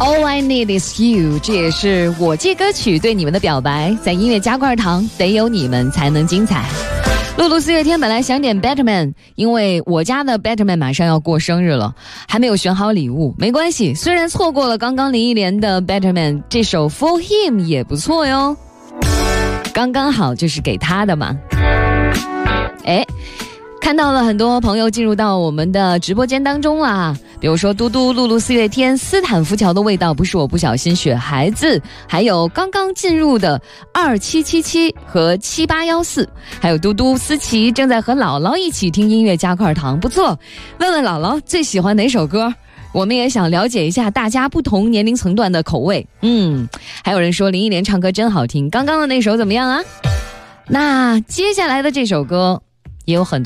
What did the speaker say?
All I Need Is You， 这也是我借歌曲对你们的表白，在音乐加块糖，得有你们才能精彩。露露4月天本来想点 Betterman， 因为我家的 Betterman 马上要过生日了，还没有选好礼物。没关系，虽然错过了刚刚林忆莲的 Betterman， 这首 For Him 也不错哟，刚刚好就是给他的嘛。看到了很多朋友进入到我们的直播间当中啦，比如说嘟嘟、露露、4月天、斯坦福桥的味道不是我不小心、雪孩子，还有刚刚进入的2777和7814，还有嘟嘟、思琪正在和姥姥一起听音乐加块糖，不错。问问姥姥最喜欢哪首歌，我们也想了解一下大家不同年龄层段的口味。还有人说林忆莲唱歌真好听，刚刚的那首怎么样啊？那接下来的这首歌也有很多